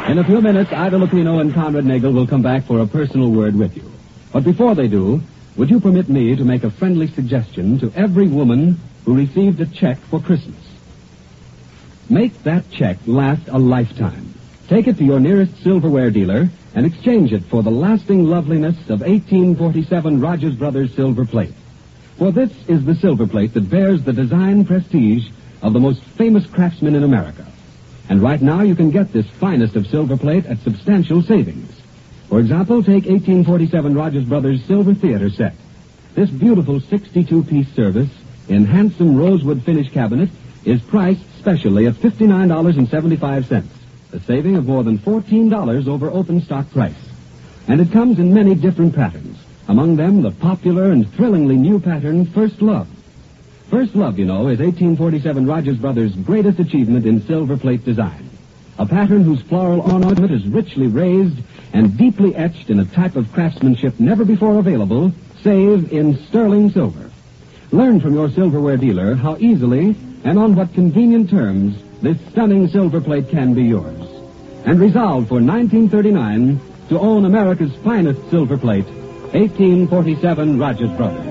In a few minutes, Ida Lupino and Conrad Nagel will come back for a personal word with you. But before they do, would you permit me to make a friendly suggestion to every woman who received a check for Christmas? Make that check last a lifetime. Take it to your nearest silverware dealer and exchange it for the lasting loveliness of 1847 Rogers Brothers silver plate. For this is the silver plate that bears the design prestige of the most famous craftsmen in America. And right now you can get this finest of silver plate at substantial savings. For example, take 1847 Rogers Brothers silver theater set. This beautiful 62-piece service in handsome rosewood finish cabinet is priced specially at $59.75, a saving of more than $14 over open stock price. And it comes in many different patterns, among them the popular and thrillingly new pattern First Love. First Love, you know, is 1847 Rogers Brothers' greatest achievement in silver plate design. A pattern whose floral ornament is richly raised and deeply etched in a type of craftsmanship never before available, save in sterling silver. Learn from your silverware dealer how easily and on what convenient terms this stunning silver plate can be yours. And resolve for 1939 to own America's finest silver plate, 1847 Rogers Brothers.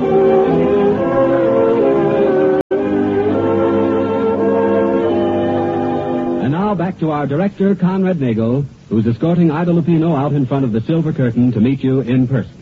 And now back to our director, Conrad Nagel, who's escorting Ida Lupino out in front of the silver curtain to meet you in person.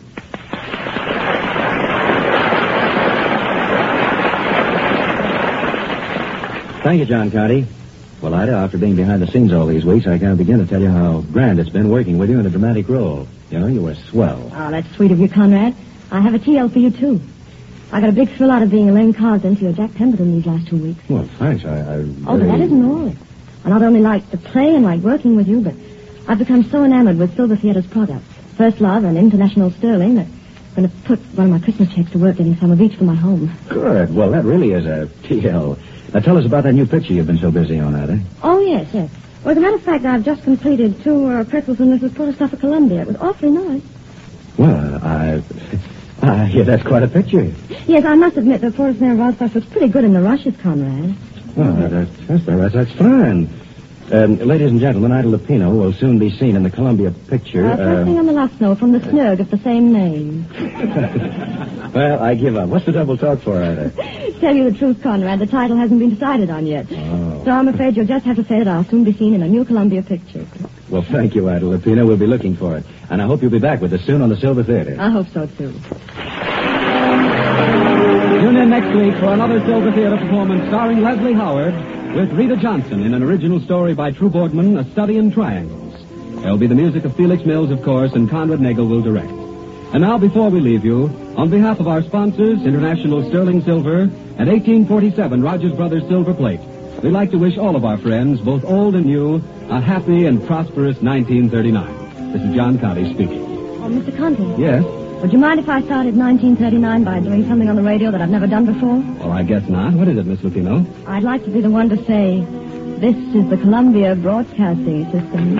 Thank you, John Conti. Well, Ida, after being behind the scenes all these weeks, I can't begin to tell you how grand it's been working with you in a dramatic role. You know, you were swell. Oh, that's sweet of you, Conrad. I have a TL for you, too. I got a big thrill out of being Elaine Carson to your Jack Pemberton these last 2 weeks. Well, thanks. Oh, but that isn't all. I not only like the play and like working with you, but I've become so enamored with Silver Theatre's products, First Love and International Sterling, that I'm going to put one of my Christmas checks to work getting some of each for my home. Good. Well, that really is a TL. Now, tell us about that new picture you've been so busy on, Ida. Oh, yes. Well, as a matter of fact, I've just completed 2 pretzels from Mrs. Porter stuff of Columbia. It was awfully nice. Well, I hear that's quite a picture. Yes, I must admit that Porter's Miraval stuff was pretty good in the rushes, Conrad. Well, that's fine. Ladies and gentlemen, Ida Lupino will soon be seen in the Columbia picture. First thing on the last note from the Snurg of the same name. Well, I give up. What's the double talk for, Ida? Tell you the truth, Conrad, the title hasn't been decided on yet. Oh. So I'm afraid you'll just have to say that I'll soon be seen in a new Columbia picture. Well, thank you, Ida Lupino. We'll be looking for it. And I hope you'll be back with us soon on the Silver Theater. I hope so, too. Tune in next week for another Silver Theater performance starring Leslie Howard with Rita Johnson in an original story by True Boardman, A Study in Triangles. There'll be the music of Felix Mills, of course, and Conrad Nagel will direct. And now, before we leave you, on behalf of our sponsors, International Sterling Silver and 1847 Rogers Brothers Silver Plate, we'd like to wish all of our friends, both old and new, a happy and prosperous 1939. This is John Conti speaking. Oh, Mr. Conti. Yes? Would you mind if I started 1939 by doing something on the radio that I've never done before? Oh, I guess not. What is it, Miss Lupino? I'd like to be the one to say, this is the Columbia Broadcasting System.